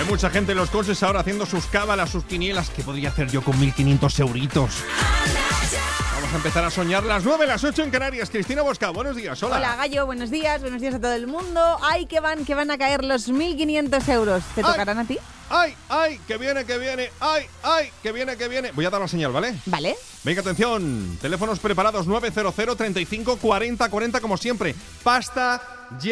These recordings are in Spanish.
mucha gente en los coches ahora haciendo sus cábalas, sus quinielas. ¿Qué podría hacer yo con 1.500 euritos? Vamos a empezar a soñar. Las 9, las 8 en Canarias. Cristina Bosca, buenos días. Hola. Hola, Gallo, buenos días a todo el mundo. ¡Ay, que van a caer los 1.500 euros! ¿Te tocarán a ti? ¡Ay, ay, que viene! ¡Ay, ay, que viene! Voy a dar la señal, ¿vale? Vale. Venga, atención. Teléfonos preparados 900 35 40 40 como siempre. ¡Pasta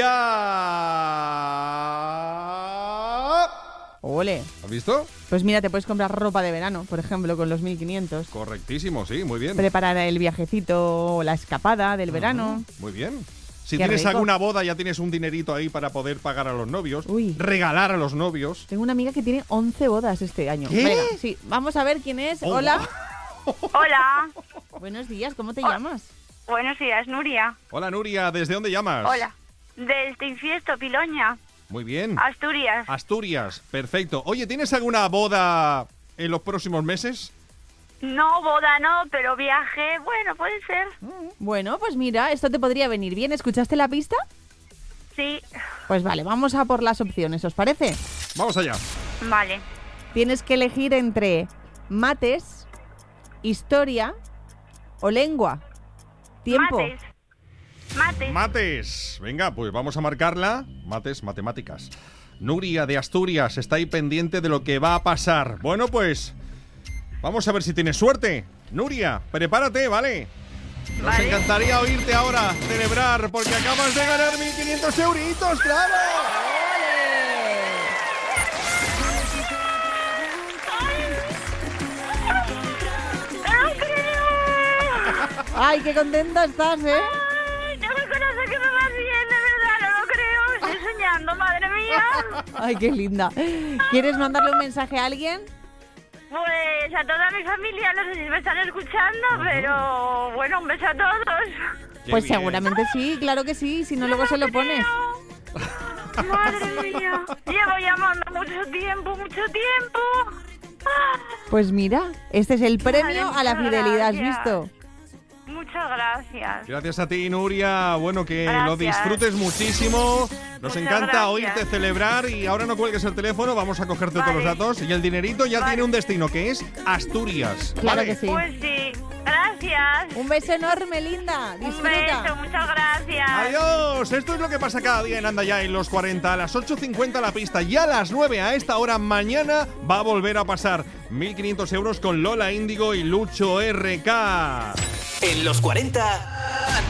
ya! ¡Ole! ¿Has visto? Pues mira, te puedes comprar ropa de verano, por ejemplo, con los 1.500. Correctísimo, sí, muy bien. Preparar el viajecito o la escapada del verano. Muy bien. Si Qué tienes rico. alguna boda, ya tienes un dinerito ahí para poder pagar a los novios. Uy. Regalar a los novios. Tengo una amiga que tiene 11 bodas este año. ¿Qué? Venga, sí, vamos a ver quién es. Oh, Hola. Hola, Buenos días, ¿cómo te llamas? buenos días, Nuria. Hola, Nuria. ¿Desde dónde llamas? Hola. Desde Infiesto, Piloña, Muy bien. Asturias. Asturias. Perfecto. Oye, ¿tienes alguna boda en los próximos meses? No, boda no, pero viaje, bueno, puede ser. Bueno, pues mira, esto te podría venir bien. ¿Escuchaste la pista? Sí, Pues vale, vamos a por las opciones, ¿os parece? Vamos allá. vale. Tienes que elegir entre mates, historia o lengua. Tiempo. Mates. Mates. Venga, pues vamos a marcarla. Mates, matemáticas. Nuria de Asturias está ahí pendiente de lo que va a pasar. Bueno, pues vamos a ver si tienes suerte. Nuria, prepárate, ¿vale? Nos Vale. encantaría oírte ahora celebrar porque acabas de ganar 1.500 euritos, ¡claro! ¡No creo! ¡Ay, qué contenta estás, eh! Ay, no me conoce que me va bien, de verdad, no lo creo. Estoy soñando, madre mía. ¡Ay, qué linda! ¿Quieres mandarle un mensaje a alguien? Pues a toda mi familia, no sé si me están escuchando, pero bueno, un beso a todos. Qué Pues bien. seguramente sí, claro que sí, si no luego se lo pones. Madre mía, llevo llamando mucho tiempo. Pues mira, este es el premio Vale, a la muchas fidelidad, ¿has gracias. visto? Muchas gracias. Gracias a ti, Nuria. Bueno, que lo Gracias. disfrutes muchísimo. Nos Muchas encanta gracias. oírte celebrar y ahora no cuelgues el teléfono, vamos a cogerte todos los Vale. datos y el dinerito ya Vale. tiene un destino, que es Asturias. Claro ¿vale? que sí. Pues sí, gracias. Un beso enorme, linda. Un Disfruta. beso, muchas gracias. Adiós, esto es lo que pasa cada día en Anda Ya en los 40, a las 8:50 la pista y a las 9 a esta hora mañana va a volver a pasar 1.500 euros con Lola Índigo y Lucho RK. En los 40,